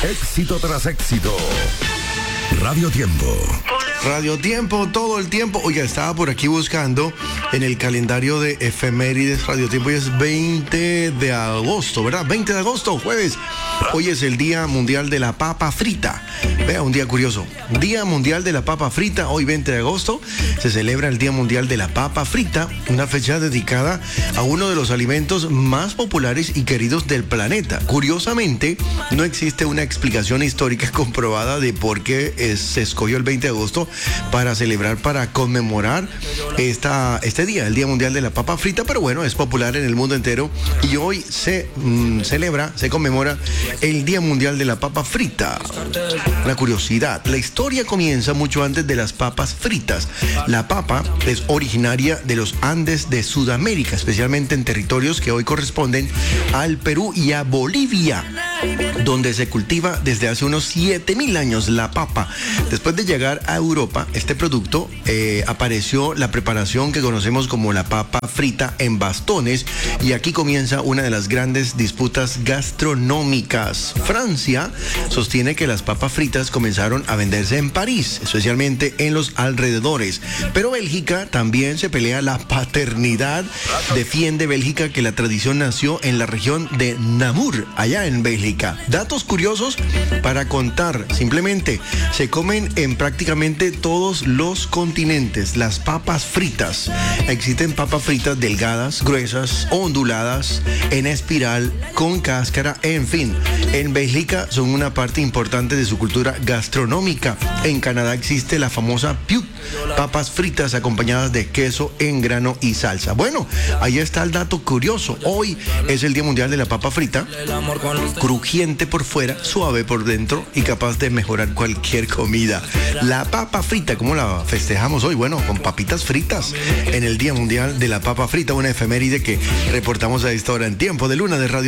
Éxito tras éxito. Radio Tiempo. Radio Tiempo, todo el tiempo. Oiga, estaba por aquí buscando en el calendario de efemérides Radio Tiempo. Hoy es 20 de agosto, ¿verdad? 20 de agosto, jueves. Hoy es el Día Mundial de la Papa Frita. Vea, un día curioso. Día Mundial de la Papa Frita. Hoy, 20 de agosto, se celebra el Día Mundial de la Papa Frita, una fecha dedicada a uno de los alimentos más populares y queridos del planeta. Curiosamente, no existe una explicación histórica comprobada de por qué se escogió el 20 de agosto para celebrar, para conmemorar este día, el Día Mundial de la Papa Frita, pero bueno, es popular en el mundo entero y hoy se celebra, se conmemora el Día Mundial de la Papa Frita. La curiosidad, la historia comienza mucho antes de las papas fritas. La papa es originaria de los Andes de Sudamérica, especialmente en territorios que hoy corresponden al Perú y a Bolivia, donde se cultiva desde hace unos 7.000 años la papa. Después de llegar a Europa, este producto apareció la preparación que conocemos como la papa frita en bastones, y aquí comienza una de las grandes disputas gastronómicas. Francia sostiene que las papas fritas comenzaron a venderse en París, especialmente en los alrededores, pero Bélgica también se pelea la paternidad. Defiende Bélgica que la tradición nació en la región de Namur, allá en Bélgica. Datos curiosos para contar: simplemente se comen en prácticamente todos los continentes las papas fritas. Existen papas fritas delgadas, gruesas, onduladas, en espiral, con cáscara, en fin. En Bélgica son una parte importante de su cultura gastronómica. En Canadá existe la famosa piu, papas fritas acompañadas de queso en grano y salsa. Bueno, ahí está el dato curioso. Hoy es el Día Mundial de la Papa Frita, crujiente por fuera, suave por dentro y capaz de mejorar cualquier comida. La papa frita, ¿cómo la festejamos hoy? Bueno, con papitas fritas en el Día Mundial de la Papa Frita, una efeméride que reportamos a esta hora en Tiempo de Luna de Radio